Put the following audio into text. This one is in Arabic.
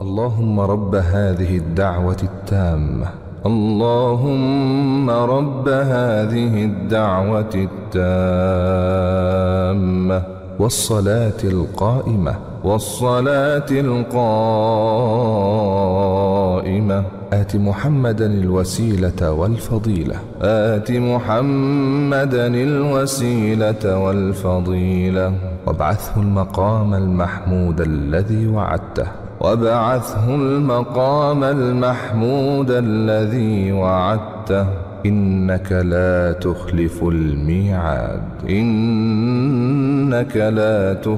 اللهم رب هذه الدعوة التامة، اللهم رب هذه الدعوة التامة والصلاة القائمة آت محمدا الوسيلة والفضيلة، آت محمدا الوسيلة والفضيلة، وابعثه المقام المحمود الذي وعدته، وابعثه المقام المحمود الذي وعدته، إنك لا تخلف الميعاد، إنك لا تخلف